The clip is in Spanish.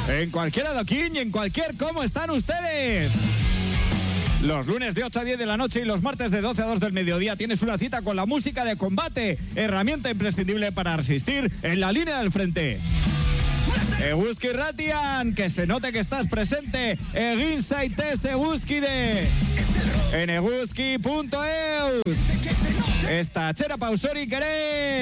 En cualquier adoquín y en cualquier ¿cómo están ustedes? Los lunes de 8 a 10 de la noche y los martes de 12 a 2 del mediodía tienes una cita con la música de combate, herramienta imprescindible para resistir en la línea del frente. Eguzki Ratian, que se note que estás presente. Egin zaitez Eguzkide. En eguzki.eus. Esta chera pausorik ere.